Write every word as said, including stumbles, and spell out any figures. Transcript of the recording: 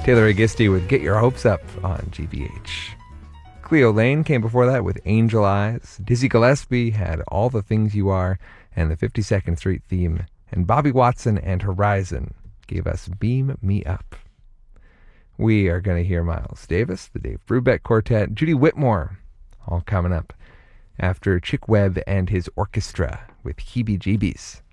Taylor Agisti with Get Your Hopes Up on G B H. Cleo Lane came before that with Angel Eyes. Dizzy Gillespie had All the Things You Are and the fifty-second Street theme. And Bobby Watson and Horizon gave us Beam Me Up. We are going to hear Miles Davis, the Dave Brubeck Quartet, Judy Whitmore, all coming up after Chick Webb and his orchestra with Heebie Jeebies.